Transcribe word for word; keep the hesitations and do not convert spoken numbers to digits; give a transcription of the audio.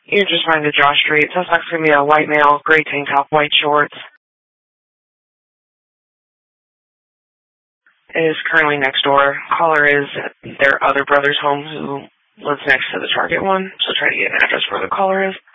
You just find the Josh Street. Suspect's going to be a white male, gray tank top, white shorts. Is currently next door. Caller is their other brother's home who lives next to the target one, so try to get an address where the caller is.